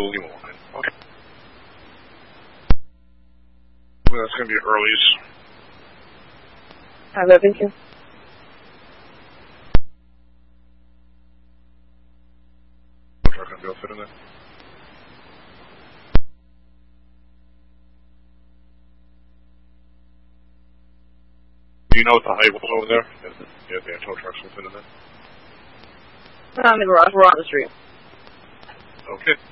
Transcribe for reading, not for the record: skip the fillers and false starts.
Lima line. Okay. Well, that's going to be Early's. Thank you. What truck going to be able to fit in there? Do you know what the height was over there? Yeah, the tow trucks will fit in there. In the garage. We're on the street. Okay.